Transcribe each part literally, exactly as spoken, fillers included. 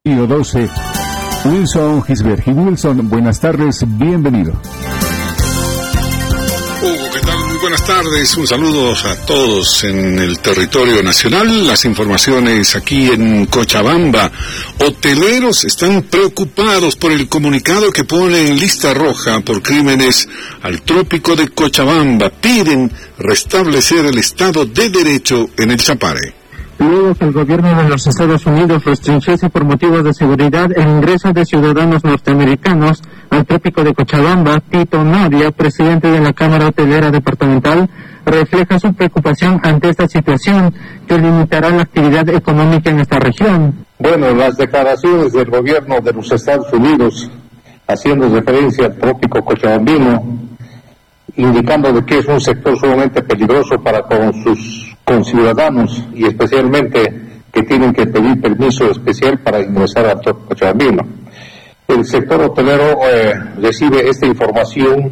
doce, Wilson Gisberg. Y Wilson, buenas tardes, bienvenido. Hugo, ¿qué tal? Muy buenas tardes, un saludo a todos en el territorio nacional. Las informaciones aquí en Cochabamba. Hoteleros están preocupados por el comunicado que pone en lista roja por crímenes al trópico de Cochabamba. Piden restablecer el Estado de Derecho en el Chapare. Luego que el gobierno de los Estados Unidos restringiese por motivos de seguridad el ingreso de ciudadanos norteamericanos al trópico de Cochabamba, Tito Navia, presidente de la Cámara Hotelera Departamental, refleja su preocupación ante esta situación que limitará la actividad económica en esta región. Bueno, las declaraciones del gobierno de los Estados Unidos haciendo referencia al trópico cochabambino, indicando de que es un sector sumamente peligroso para con sus conciudadanos y especialmente que tienen que pedir permiso especial para ingresar al trópico cochabambino. El sector hotelero eh, recibe esta información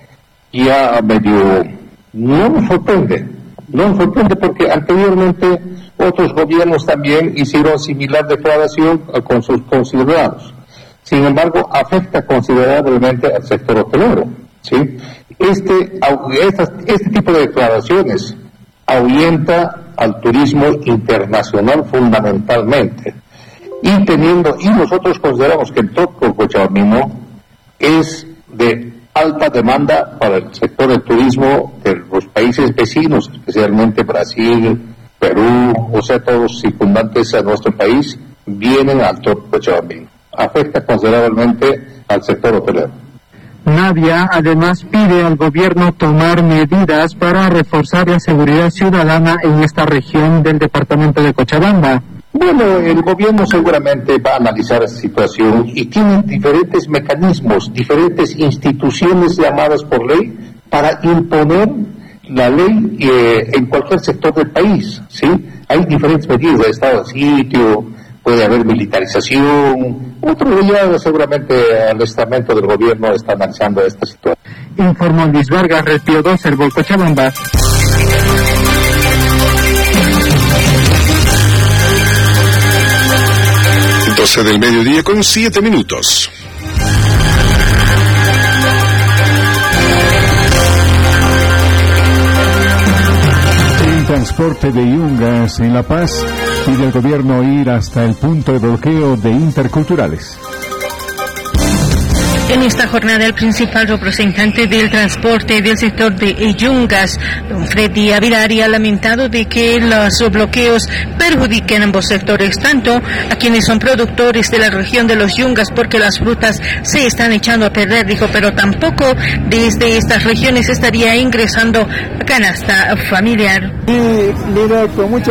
ya medio, no nos sorprende, no nos sorprende porque anteriormente otros gobiernos también hicieron similar declaración eh, con sus conciudadanos. Sin embargo, afecta considerablemente al sector hotelero, ¿sí? Este, estas, este tipo de declaraciones ahuyenta al turismo internacional fundamentalmente, y teniendo, y nosotros consideramos que el trópico cochabambino es de alta demanda para el sector del turismo de los países vecinos, especialmente Brasil, Perú, o sea, todos circundantes a nuestro país, vienen al trópico cochabambino. Afecta considerablemente al sector hotelero. Navia además pide al gobierno tomar medidas para reforzar la seguridad ciudadana en esta región del departamento de Cochabamba. Bueno, el gobierno seguramente va a analizar esta situación y tiene diferentes mecanismos, diferentes instituciones llamadas por ley para imponer la ley eh, en cualquier sector del país, ¿sí? Hay diferentes medidas de estado de sitio, puede haber militarización, otro día seguramente el estamento del gobierno está analizando esta situación. Informó Luis Vargas, Retiro dos, el Cochabamba. doce del mediodía con siete minutos. El transporte de yungas en La Paz pide al gobierno ir hasta el punto de bloqueo de Interculturales. En esta jornada, el principal representante del transporte del sector de Yungas, don Freddy Avilari, ha lamentado de que los bloqueos perjudiquen ambos sectores, tanto a quienes son productores de la región de los Yungas, porque las frutas se están echando a perder, dijo, pero tampoco desde estas regiones estaría ingresando canasta familiar. Y mira, con mucha